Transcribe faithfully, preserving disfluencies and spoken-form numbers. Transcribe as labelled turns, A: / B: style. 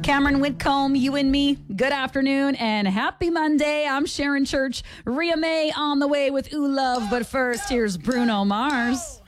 A: Cameron Whitcomb, you and me, good afternoon and happy Monday. I'm Sharon Church. Ria May on the way with Ooh Love. But first, here's Bruno Mars.